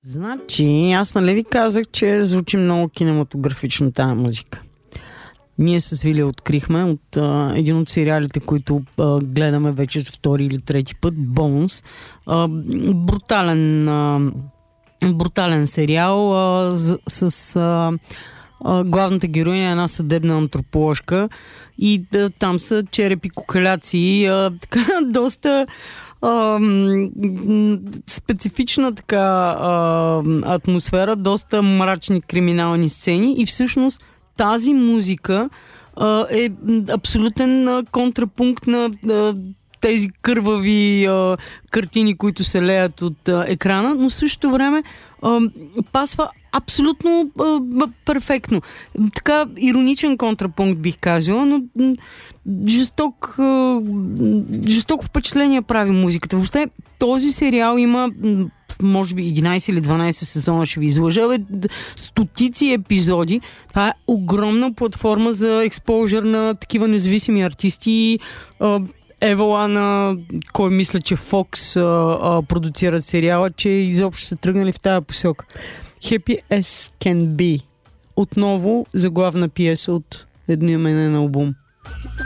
Значи, аз нали ви казах, че звучи много кинематографично тази музика. Ние с Вили открихме от един от сериалите, които гледаме вече за втори или трети път, Bones. Брутален сериал с главната героиня, една съдебна антроположка, и там са черепи, кукаляци, така доста специфична така атмосфера, доста мрачни криминални сцени, и всъщност тази музика е абсолютен контрапункт на тези кървави картини, които се леят от екрана, но в същото време пасва абсолютно перфектно. Така ироничен контрапункт бих казала, но жестоко впечатление прави музиката. Въобще този сериал има може би 11 или 12 сезона, ще ви излъжа, стотици епизоди. Това е огромна платформа за експожър на такива независими артисти. Евала на кой мисля, че Fox продуцират сериала, че изобщо са тръгнали в тази посока. Happy as Can Be. Отново заглавна пиеса от едноименен албум.